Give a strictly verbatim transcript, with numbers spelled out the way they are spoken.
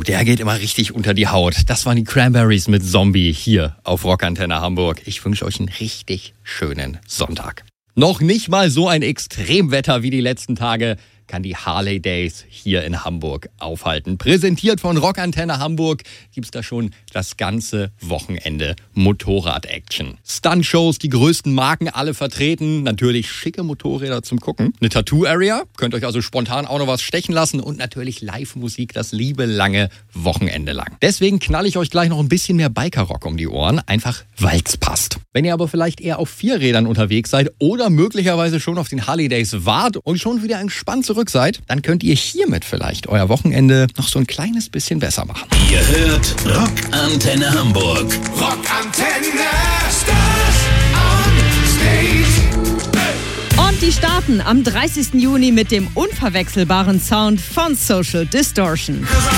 der geht immer richtig unter die Haut. Das waren die Cranberries mit Zombie hier auf Rockantenne Hamburg. Ich wünsche euch einen richtig schönen Sonntag. Noch nicht mal so ein Extremwetter wie die letzten Tage kann die Harley Days hier in Hamburg aufhalten. Präsentiert von Rockantenne Hamburg gibt's da schon das ganze Wochenende Motorrad-Action. Stunt-Shows, die größten Marken alle vertreten, natürlich schicke Motorräder zum Gucken. Eine Tattoo-Area, könnt euch also spontan auch noch was stechen lassen und natürlich Live-Musik das liebe lange Wochenende lang. Deswegen knall ich euch gleich noch ein bisschen mehr Biker-Rock um die Ohren, einfach weil's passt. Wenn ihr aber vielleicht eher auf vier Rädern unterwegs seid oder möglicherweise schon auf den Harley Days wart und schon wieder entspannt zurück seid, dann könnt ihr hiermit vielleicht euer Wochenende noch so ein kleines bisschen besser machen. Ihr hört Rockantenne Hamburg. Rockantenne Stars on Stage. Und die starten am dreißigsten Juni mit dem unverwechselbaren Sound von Social Distortion.